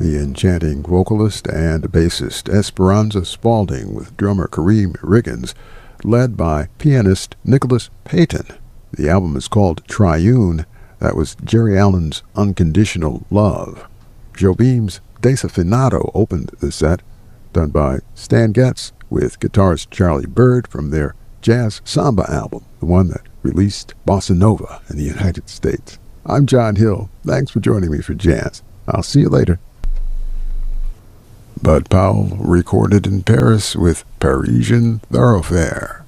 the enchanting vocalist and bassist Esperanza Spalding with drummer Kareem Riggins, led by pianist Nicholas Payton. The album is called Triune. That was Jerry Allen's Unconditional Love. Jobim's Desafinado opened the set, done by Stan Getz with guitarist Charlie Bird from their Jazz Samba album, the one that released Bossa Nova in the United States. I'm John Hill. Thanks for joining me for Jazz. I'll see you later. Bud Powell recorded in Paris with Parisian Thoroughfare.